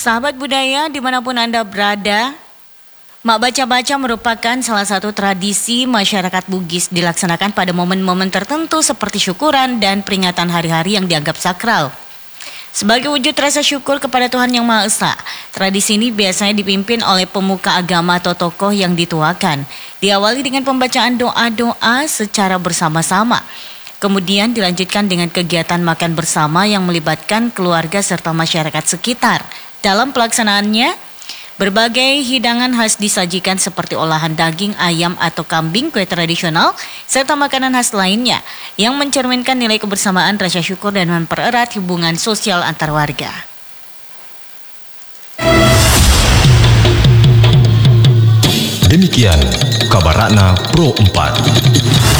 Sahabat budaya dimanapun Anda berada, Mak Baca-Baca merupakan salah satu tradisi masyarakat Bugis dilaksanakan pada momen-momen tertentu seperti syukuran dan peringatan hari-hari yang dianggap sakral. Sebagai wujud rasa syukur kepada Tuhan Yang Maha Esa, tradisi ini biasanya dipimpin oleh pemuka agama atau tokoh yang dituakan. Diawali dengan pembacaan doa-doa secara bersama-sama. Kemudian dilanjutkan dengan kegiatan makan bersama yang melibatkan keluarga serta masyarakat sekitar. Dalam pelaksanaannya, berbagai hidangan khas disajikan seperti olahan daging, ayam atau kambing, kue tradisional, serta makanan khas lainnya yang mencerminkan nilai kebersamaan, rasa syukur, dan mempererat hubungan sosial antar warga. Demikian kabar Ratna Pro 4.